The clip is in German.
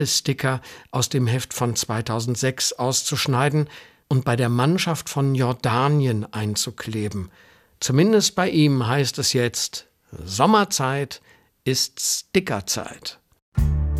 Sticker aus dem Heft von 2006 auszuschneiden und bei der Mannschaft von Jordanien einzukleben. Zumindest bei ihm heißt es jetzt: Sommerzeit ist Stickerzeit.